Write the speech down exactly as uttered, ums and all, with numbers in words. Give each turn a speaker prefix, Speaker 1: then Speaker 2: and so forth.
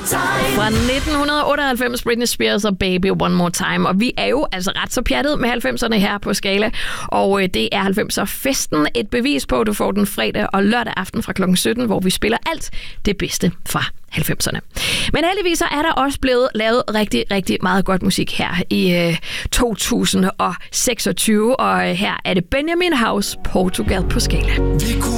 Speaker 1: Fra nitten otteoghalvfems, Britney Spears og Baby One More Time. Og vi er jo altså ret så pjattet med halvfemserne her på Skala. Og øh, det er halvfemser-festen et bevis på, at du får den fredag og lørdag aften fra klokken sytten, hvor vi spiller alt det bedste fra halvfemserne. Men heldigvis er der også blevet lavet rigtig, rigtig meget godt musik her i øh, to tusind seksogtyve. Og øh, her er det Benjamin House, Portugal på Skala.